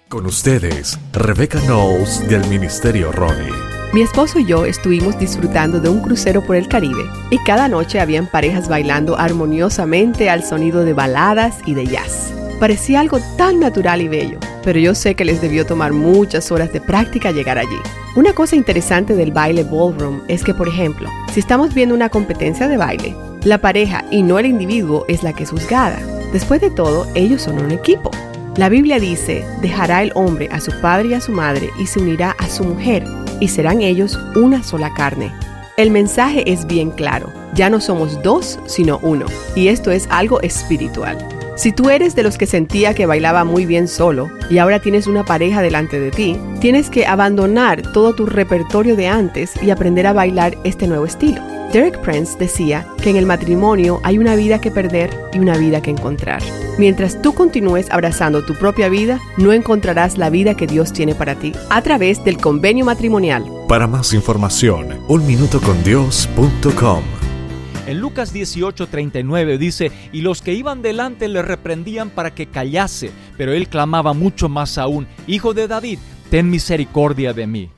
Con ustedes, Rebecca Knowles del Ministerio Ronnie. Mi esposo y yo estuvimos disfrutando de un crucero por el Caribe y cada noche habían parejas bailando armoniosamente al sonido de baladas y de jazz. Parecía algo tan natural y bello, pero yo sé que les debió tomar muchas horas de práctica llegar allí. Una cosa interesante del baile ballroom es que, por ejemplo, si estamos viendo una competencia de baile, la pareja y no el individuo es la que es juzgada. Después de todo, ellos son un equipo. La Biblia dice, dejará el hombre a su padre y a su madre y se unirá a su mujer, y serán ellos una sola carne. El mensaje es bien claro, ya no somos dos, sino uno, y esto es algo espiritual. Si tú eres de los que sentía que bailaba muy bien solo y ahora tienes una pareja delante de ti, tienes que abandonar todo tu repertorio de antes y aprender a bailar este nuevo estilo. Derek Prince decía que en el matrimonio hay una vida que perder y una vida que encontrar. Mientras tú continúes abrazando tu propia vida, no encontrarás la vida que Dios tiene para ti a través del convenio matrimonial. Para más información, unminutocondios.com. En Lucas 18:39 dice, y los que iban delante le reprendían para que callase, pero él clamaba mucho más aún, Hijo de David, ten misericordia de mí.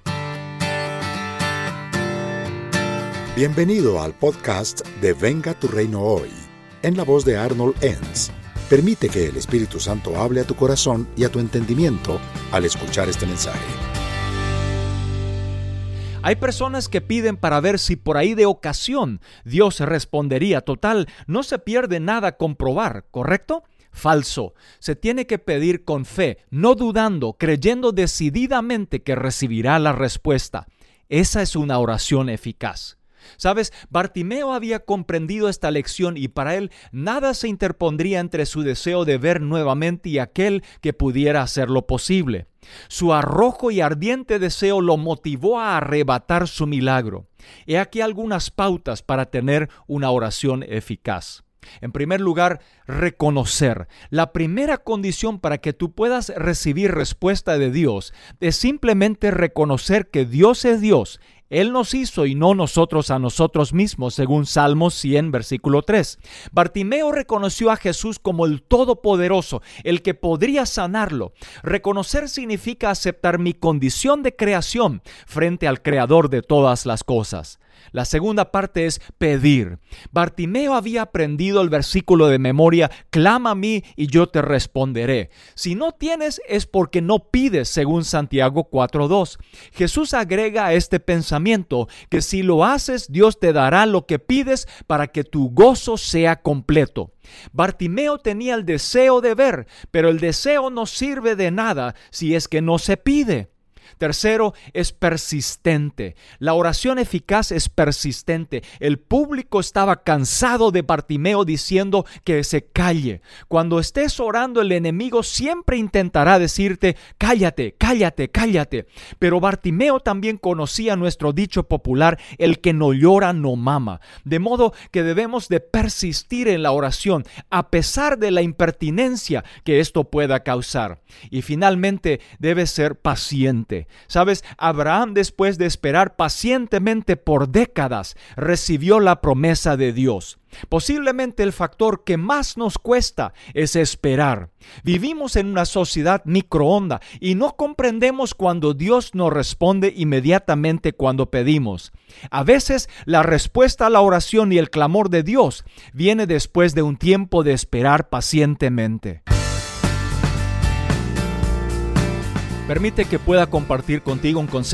Bienvenido al podcast de Venga tu Reino Hoy, en la voz de Arnold Enns. Permite que el Espíritu Santo hable a tu corazón y a tu entendimiento al escuchar este mensaje. Hay personas que piden para ver si por ahí de ocasión Dios respondería. Total, no se pierde nada con probar, ¿correcto? Falso. Se tiene que pedir con fe, no dudando, creyendo decididamente que recibirá la respuesta. Esa es una oración eficaz. ¿Sabes? Bartimeo había comprendido esta lección y para él nada se interpondría entre su deseo de ver nuevamente y aquel que pudiera hacerlo posible. Su arrojo y ardiente deseo lo motivó a arrebatar su milagro. He aquí algunas pautas para tener una oración eficaz. En primer lugar, reconocer. La primera condición para que tú puedas recibir respuesta de Dios es simplemente reconocer que Dios es Dios. Él nos hizo y no nosotros a nosotros mismos, según Salmos 100, versículo 3. Bartimeo reconoció a Jesús como el Todopoderoso, el que podría sanarlo. Reconocer significa aceptar mi condición de creación frente al Creador de todas las cosas. La segunda parte es pedir. Bartimeo había aprendido el versículo de memoria, clama a mí y yo te responderé. Si no tienes es porque no pides, según Santiago 4:2. Jesús agrega a este pensamiento que si lo haces, Dios te dará lo que pides para que tu gozo sea completo. Bartimeo tenía el deseo de ver, pero el deseo no sirve de nada si es que no se pide. Tercero, es persistente. La oración eficaz es persistente. El público estaba cansado de Bartimeo diciendo que se calle. Cuando estés orando, el enemigo siempre intentará decirte, cállate, cállate, cállate. Pero Bartimeo también conocía nuestro dicho popular, el que no llora no mama. De modo que debemos de persistir en la oración, a pesar de la impertinencia que esto pueda causar. Y finalmente, debes ser paciente. ¿Sabes? Abraham, después de esperar pacientemente por décadas, recibió la promesa de Dios. Posiblemente el factor que más nos cuesta es esperar. Vivimos en una sociedad microonda y no comprendemos cuando Dios nos responde inmediatamente cuando pedimos. A veces la respuesta a la oración y el clamor de Dios viene después de un tiempo de esperar pacientemente. Permite que pueda compartir contigo un consejo